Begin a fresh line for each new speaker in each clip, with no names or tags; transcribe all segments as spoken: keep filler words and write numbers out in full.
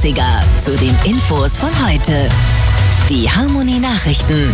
achtziger zu den Infos von heute. Die Harmony Nachrichten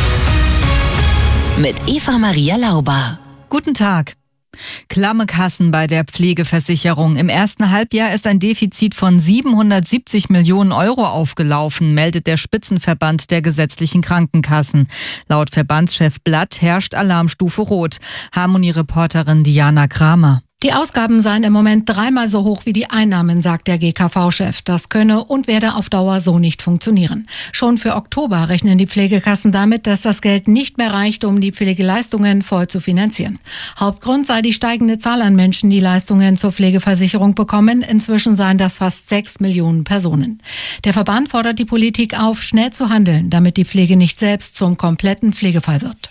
mit Eva Maria Lauber.
Guten Tag. Klamme Kassen bei der Pflegeversicherung. Im ersten Halbjahr ist ein Defizit von siebenhundertsiebzig Millionen Euro aufgelaufen, meldet der Spitzenverband der gesetzlichen Krankenkassen. Laut Verbandschef Blatt herrscht Alarmstufe Rot. Harmony-Reporterin Diana Kramer.
Die Ausgaben seien im Moment dreimal so hoch wie die Einnahmen, sagt der G K V-Chef. Das könne und werde auf Dauer so nicht funktionieren. Schon für Oktober rechnen die Pflegekassen damit, dass das Geld nicht mehr reicht, um die Pflegeleistungen voll zu finanzieren. Hauptgrund sei die steigende Zahl an Menschen, die Leistungen zur Pflegeversicherung bekommen. Inzwischen seien das fast sechs Millionen Personen. Der Verband fordert die Politik auf, schnell zu handeln, damit die Pflege nicht selbst zum kompletten Pflegefall wird.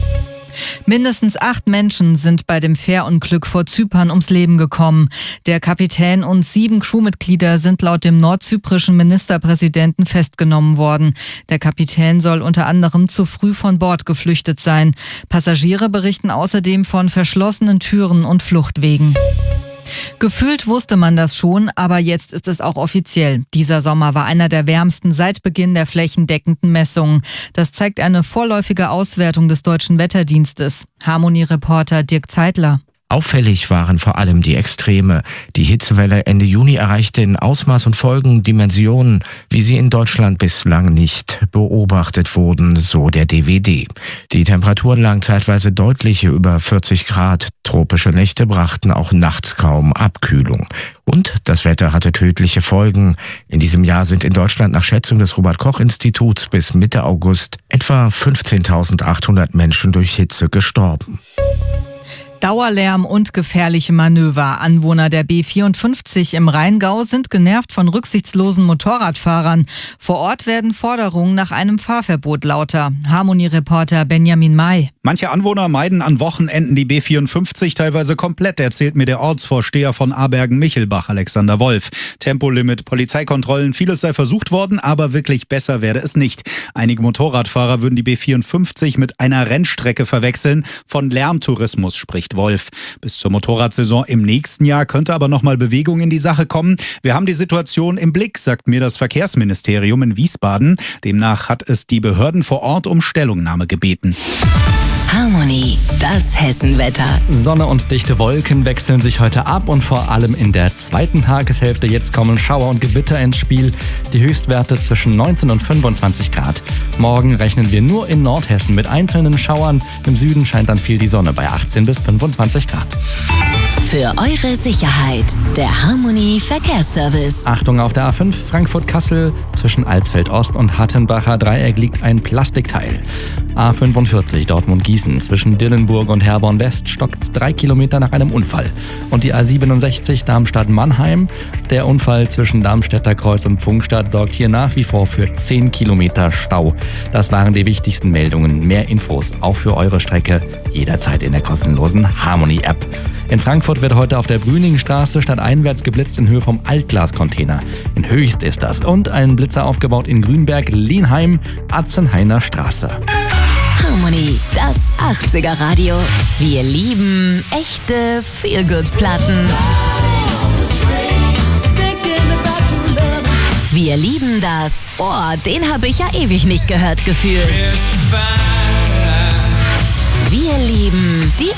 Mindestens acht Menschen sind bei dem Fährunglück vor Zypern ums Leben gekommen. Der Kapitän und sieben Crewmitglieder sind laut dem nordzyprischen Ministerpräsidenten festgenommen worden. Der Kapitän soll unter anderem zu früh von Bord geflüchtet sein. Passagiere berichten außerdem von verschlossenen Türen und Fluchtwegen. Gefühlt wusste man das schon, aber jetzt ist es auch offiziell. Dieser Sommer war einer der wärmsten seit Beginn der flächendeckenden Messungen. Das zeigt eine vorläufige Auswertung des Deutschen Wetterdienstes. Harmony-Reporter Dirk Zeitler.
Auffällig waren vor allem die Extreme. Die Hitzewelle Ende Juni erreichte in Ausmaß und Folgen Dimensionen, wie sie in Deutschland bislang nicht beobachtet wurden, so der D W D. Die Temperaturen lagen zeitweise deutlich über vierzig Grad. Tropische Nächte brachten auch nachts kaum Abkühlung. Und das Wetter hatte tödliche Folgen. In diesem Jahr sind in Deutschland nach Schätzung des Robert-Koch-Instituts bis Mitte August etwa fünfzehntausendachthundert Menschen durch Hitze gestorben.
Dauerlärm und gefährliche Manöver. Anwohner der B vierundfünfzig im Rheingau sind genervt von rücksichtslosen Motorradfahrern. Vor Ort werden Forderungen nach einem Fahrverbot lauter. Harmony-Reporter Benjamin May.
Manche Anwohner meiden an Wochenenden die B vierundfünfzig teilweise komplett, erzählt mir der Ortsvorsteher von Abergen-Michelbach, Alexander Wolf. Tempolimit, Polizeikontrollen, vieles sei versucht worden, aber wirklich besser werde es nicht. Einige Motorradfahrer würden die B vierundfünfzig mit einer Rennstrecke verwechseln. Von Lärmtourismus spricht Wolf. Bis zur Motorradsaison im nächsten Jahr könnte aber nochmal Bewegung in die Sache kommen. Wir haben die Situation im Blick, sagt mir das Verkehrsministerium in Wiesbaden. Demnach hat es die Behörden vor Ort um Stellungnahme gebeten.
Harmony, das Hessenwetter.
Sonne und dichte Wolken wechseln sich heute ab und vor allem in der zweiten Tageshälfte jetzt kommen Schauer und Gewitter ins Spiel. Die Höchstwerte zwischen neunzehn und fünfundzwanzig Grad. Morgen rechnen wir nur in Nordhessen mit einzelnen Schauern. Im Süden scheint dann viel die Sonne bei achtzehn bis fünfundzwanzig Grad.
Für eure Sicherheit, der Harmony Verkehrsservice.
Achtung auf der A fünf Frankfurt-Kassel. Zwischen Alsfeld Ost und Hattenbacher Dreieck liegt ein Plastikteil. A fünfundvierzig Dortmund-Gießen. Zwischen Dillenburg und Herborn West stockt drei Kilometer nach einem Unfall. Und die A siebenundsechzig Darmstadt-Mannheim. Der Unfall zwischen Darmstädter Kreuz und Pfungstadt sorgt hier nach wie vor für zehn Kilometer Stau. Das waren die wichtigsten Meldungen. Mehr Infos auch für eure Strecke jederzeit in der kostenlosen Harmony-App. In Frankfurt wird heute auf der Brüningstraße stadteinwärts geblitzt in Höhe vom Altglascontainer. In Höchst ist das. Und ein Blitzer aufgebaut in Grünberg, Lienheim, Atzenhainer Straße.
Harmony, das achtziger Radio. Wir lieben echte Feel-Good-Platten. Wir lieben das. Oh, den habe ich ja ewig nicht gehört gefühlt. Wir lieben die